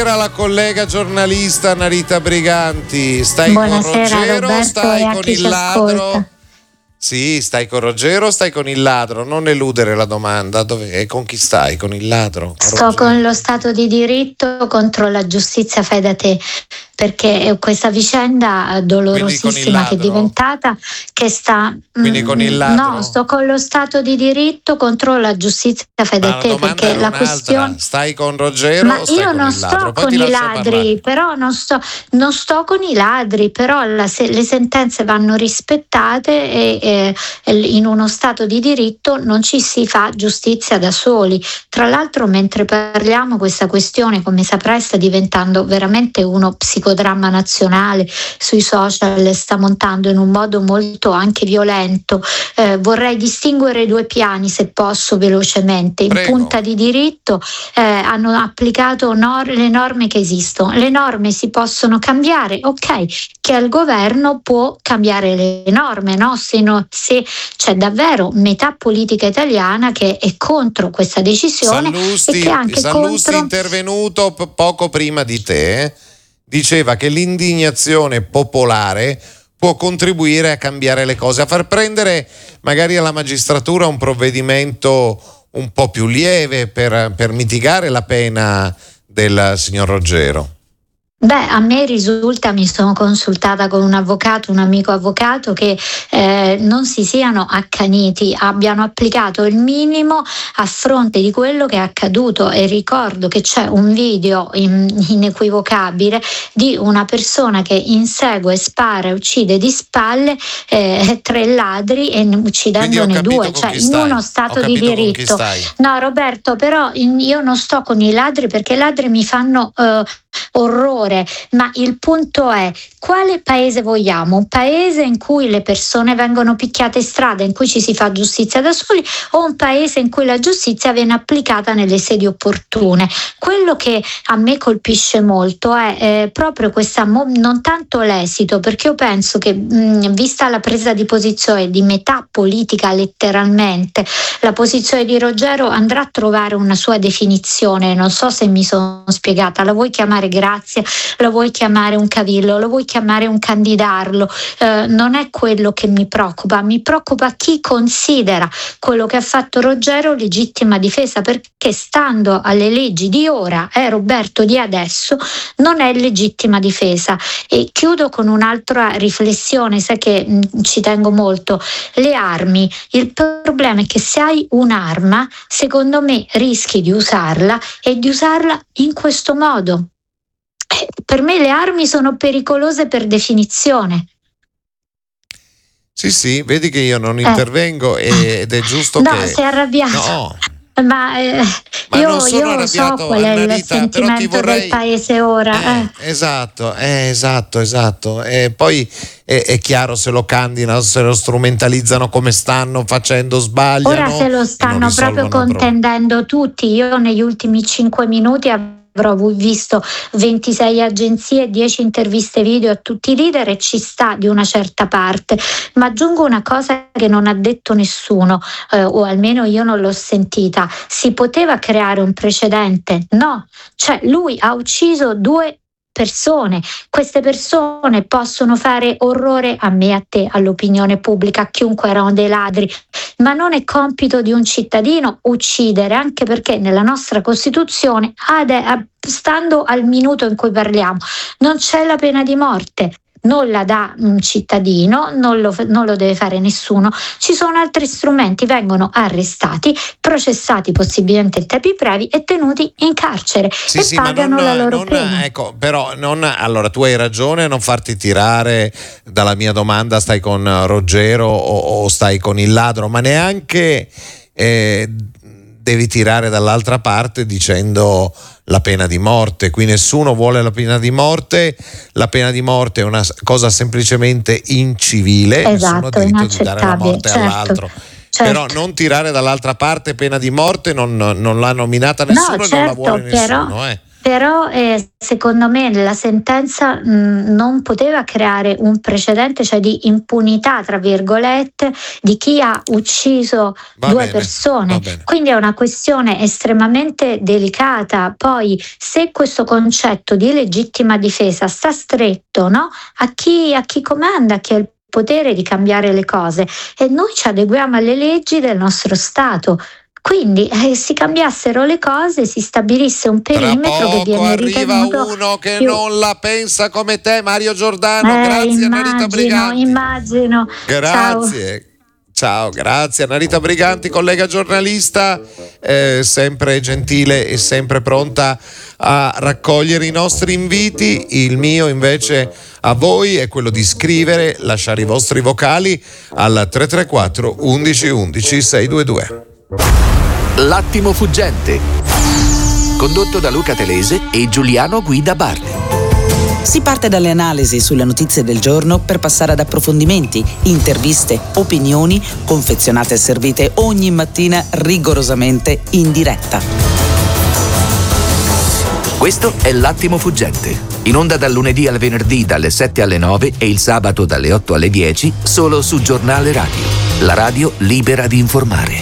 Era la collega giornalista Narita Briganti. Stai Buonasera, con Ruggero o Roberto, stai e a con chi il ci ladro? ascolta. Sì, stai con Ruggero o stai con il ladro? Non eludere la domanda. Con chi stai? Con il ladro? Sto Ruggero? con lo Stato di diritto contro la giustizia, fai da te, perché questa vicenda dolorosissima che è diventata, che sta... Quindi con il ladro? No, sto con lo Stato di diritto contro la giustizia, fai da te, perché la questione... Stai con Ruggero Ma o stai io con non il ladro? sto Poi con ti i lascio ladri, parlare. però non sto con i ladri, però le sentenze vanno rispettate e in uno Stato di diritto non ci si fa giustizia da soli. Tra l'altro, mentre parliamo, questa questione, come saprai, sta diventando veramente uno psicodramma nazionale, sui social sta montando in un modo molto anche violento. Vorrei distinguere due piani, se posso, velocemente. Prego. In punta di diritto hanno applicato le norme che esistono. Le norme si possono cambiare, ok, che al governo può cambiare le norme, no? Se c'è davvero metà politica italiana che è contro questa decisione, Sallusti, e che anche contro... intervenuto poco prima di te, diceva che l'indignazione popolare può contribuire a cambiare le cose, a far prendere magari alla magistratura un provvedimento un po' più lieve per mitigare la pena del signor Ruggero. Beh, a me risulta, mi sono consultata con un avvocato, un amico avvocato, che non si siano accaniti, abbiano applicato il minimo a fronte di quello che è accaduto, e ricordo che c'è un video inequivocabile di una persona che insegue, spara e uccide di spalle 3 ladri, e uccidendone 2, cioè in uno Stato di diritto. No, Roberto, però io non sto con i ladri, perché i ladri mi fanno orrore, ma il punto è: quale paese vogliamo? Un paese in cui le persone vengono picchiate in strada, in cui ci si fa giustizia da soli, o un paese in cui la giustizia viene applicata nelle sedi opportune? Quello che a me colpisce molto è proprio questa, non tanto l'esito, perché io penso che vista la presa di posizione di metà politica, letteralmente, la posizione di Ruggero andrà a trovare una sua definizione. Non so se mi sono spiegata. La vuoi chiamare grazia, la vuoi chiamare un cavillo, lo vuoi chiamare un candidarlo, non è quello che mi preoccupa chi considera quello che ha fatto Ruggero legittima difesa, perché stando alle leggi di ora, Roberto, di adesso, non è legittima difesa. E chiudo con un'altra riflessione, sai che ci tengo molto: le armi. Il problema è che se hai un'arma, secondo me rischi di usarla, e di usarla in questo modo. Per me le armi sono pericolose per definizione. Sì, vedi che io non intervengo ed è giusto no, che... No, sei arrabbiato. No. Ma io so qual è il sentimento del paese ora. Esatto. E poi è chiaro, se lo candidano, se lo strumentalizzano come stanno facendo, sbagliano. Ora se lo stanno proprio contendendo tutti. Io negli ultimi 5 minuti avrò visto 26 agenzie, 10 interviste video a tutti i leader, e ci sta di una certa parte. Ma aggiungo una cosa che non ha detto nessuno, o almeno io non l'ho sentita: si poteva creare un precedente? No, cioè lui ha ucciso 2 persone, queste persone possono fare orrore a me, a te, all'opinione pubblica, a chiunque, erano dei ladri, ma non è compito di un cittadino uccidere, anche perché nella nostra Costituzione, stando al minuto in cui parliamo, non c'è la pena di morte. Non la dà un cittadino, non lo deve fare nessuno. Ci sono altri strumenti: vengono arrestati, processati possibilmente in tempi brevi e tenuti in carcere, pagano la loro pena. Ecco, però allora tu hai ragione a non farti tirare dalla mia domanda: stai con Ruggero o stai con il ladro? Ma neanche devi tirare dall'altra parte dicendo la pena di morte. Qui nessuno vuole la pena di morte. La pena di morte è una cosa semplicemente incivile. Nessuno ha diritto di dare la morte all'altro. Certo. Però non tirare dall'altra parte, pena di morte non l'ha nominata nessuno, e non la vuole nessuno. Però secondo me la sentenza non poteva creare un precedente, cioè di impunità, tra virgolette, di chi ha ucciso due persone. Quindi è una questione estremamente delicata. Poi se questo concetto di legittima difesa sta stretto, no? a chi comanda, a chi ha il potere di cambiare le cose, e noi ci adeguiamo alle leggi del nostro Stato. Quindi si cambiassero le cose, si stabilisse un perimetro che viene ritenuto arriva uno che non la pensa come te, Mario Giordano. Grazie, Narita Briganti. Immagino. Grazie. Ciao, grazie. Narita Briganti, collega giornalista, sempre gentile e sempre pronta a raccogliere i nostri inviti. Il mio invece a voi è quello di scrivere, lasciare i vostri vocali al 334 11 11 622. L'attimo fuggente, condotto da Luca Telese e Giuliano Guida Barli. Si parte dalle analisi sulle notizie del giorno per passare ad approfondimenti, interviste, opinioni, confezionate e servite ogni mattina rigorosamente in diretta. Questo è L'attimo fuggente, in onda dal lunedì al venerdì dalle 7 alle 9 e il sabato dalle 8 alle 10, solo su Giornale Radio, la radio libera di informare.